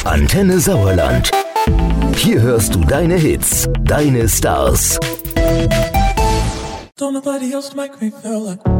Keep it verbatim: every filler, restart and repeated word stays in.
Antenne Sauerland. Hier hörst du deine Hits, deine Stars. Don't nobody else make me feel like